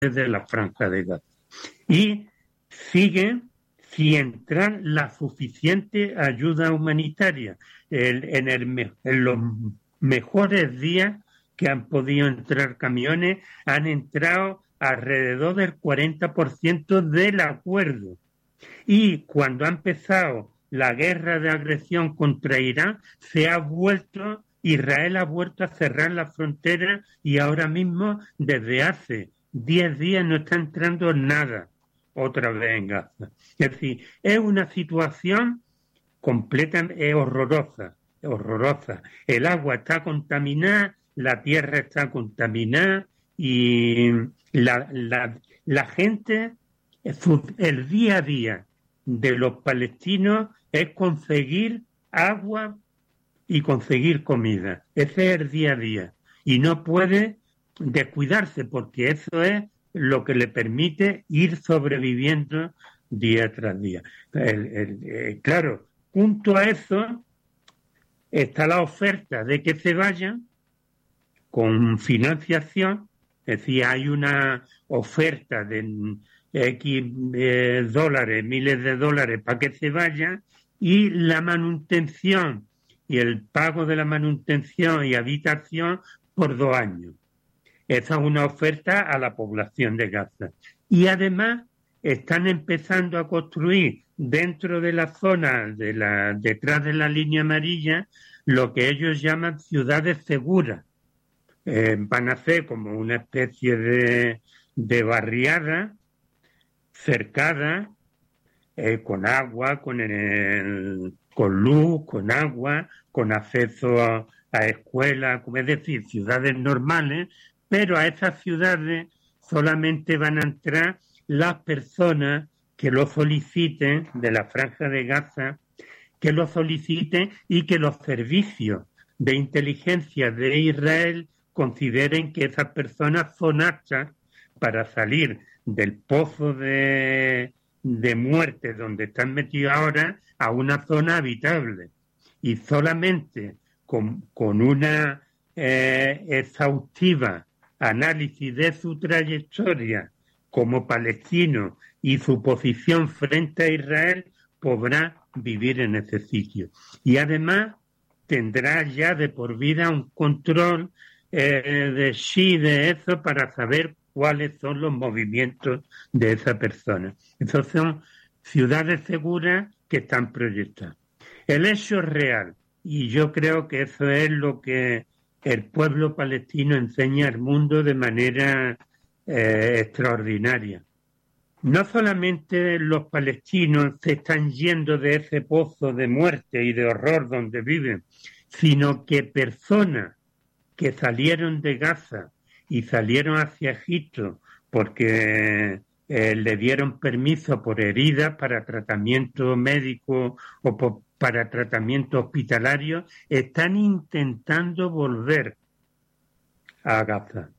de la Franja de Gaza. Y sigue sin entrar la suficiente ayuda humanitaria. En los mejores días que han podido entrar camiones, han entrado alrededor del 40% del acuerdo. Y cuando ha empezado la guerra de agresión contra Irán, Israel ha vuelto a cerrar la frontera y ahora mismo, desde hace 10 días, no está entrando nada otra vez en Gaza. Es decir, es una situación completamente horrorosa. El agua está contaminada, la tierra está contaminada y la gente, el día a día de los palestinos es conseguir agua y conseguir comida. Ese es el día a día. Y no puede descuidarse porque eso es lo que le permite ir sobreviviendo día tras día. Claro, junto a eso está la oferta de que se vayan con financiación, es decir, hay una oferta de X dólares, miles de dólares para que se vayan, y la manutención y el pago de la manutención y habitación por 2 años. Esa es una oferta a la población de Gaza. Y además están empezando a construir dentro de la zona detrás de la línea amarilla lo que ellos llaman ciudades seguras. Van a ser como una especie de barriada cercada, con agua, con luz, con agua, con acceso a escuelas, es decir, ciudades normales, pero a esas ciudades solamente van a entrar las personas que lo soliciten, de la Franja de Gaza, que lo soliciten y que los servicios de inteligencia de Israel consideren que esas personas son aptas para salir del pozo de muerte donde están metidos ahora a una zona habitable. Y solamente con una exhaustiva análisis de su trayectoria como palestino y su posición frente a Israel, podrá vivir en ese sitio. Y además tendrá ya de por vida un control de eso para saber cuáles son los movimientos de esa persona. Esas son ciudades seguras que están proyectadas. El hecho es real, y yo creo que eso es lo que el pueblo palestino enseña al mundo de manera extraordinaria. No solamente los palestinos se están yendo de ese pozo de muerte y de horror donde viven, sino que personas que salieron de Gaza y salieron hacia Egipto porque le dieron permiso por heridas para tratamiento médico o para tratamiento hospitalario, están intentando volver a Gaza.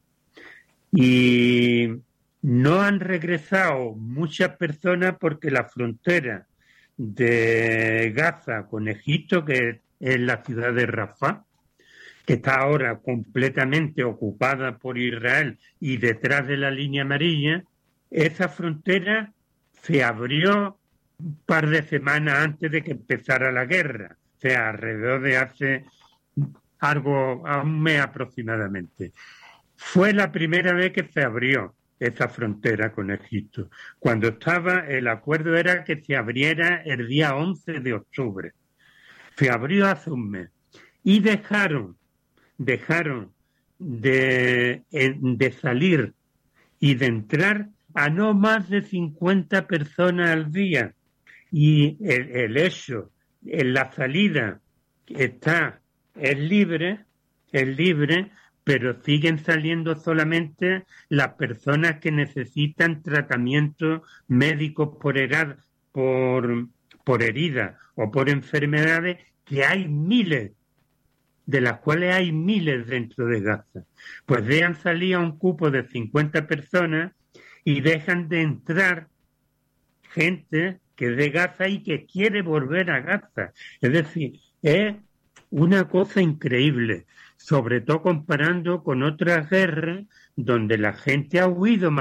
Y no han regresado muchas personas porque la frontera de Gaza con Egipto, que es la ciudad de Rafah, que está ahora completamente ocupada por Israel y detrás de la línea amarilla, esa frontera se abrió un par de semanas antes de que empezara la guerra, o sea, alrededor de hace a un mes aproximadamente. Fue la primera vez que se abrió esa frontera con Egipto. Cuando el acuerdo era que se abriera el día 11 de octubre. Se abrió hace un mes. Y dejaron de salir y de entrar a no más de 50 personas al día. Y el hecho, en la salida es libre, pero siguen saliendo solamente las personas que necesitan tratamiento médico por herida o por enfermedades, que hay miles, de las cuales hay miles dentro de Gaza. Pues dejan salir a un cupo de 50 personas y dejan de entrar gente que es de Gaza y que quiere volver a Gaza. Es decir, es una cosa increíble, sobre todo comparando con otras guerras donde la gente ha huido